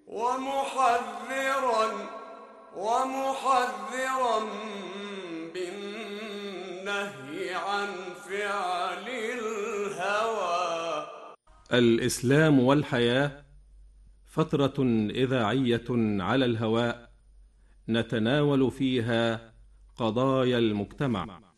ومحذرا بالنهي عن فعل الهوى. الإسلام والحياة فترة إذاعية على الهواء، نتناول فيها قضايا المجتمع.